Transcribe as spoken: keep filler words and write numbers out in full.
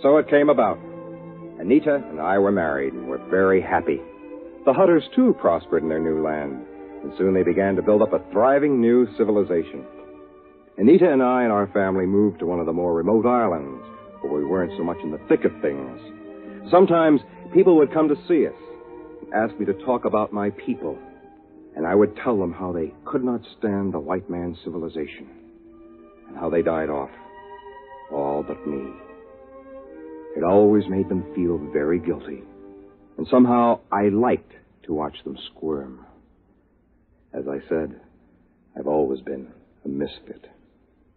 So it came about. Anita and I were married and were very happy. The Hutters, too, prospered in their new land, and soon they began to build up a thriving new civilization. Anita and I and our family moved to one of the more remote islands, where we weren't so much in the thick of things. Sometimes people would come to see us and ask me to talk about my people, and I would tell them how they could not stand the white man's civilization and how they died off, all but me. It always made them feel very guilty, and somehow I liked to watch them squirm. As I said, I've always been a misfit.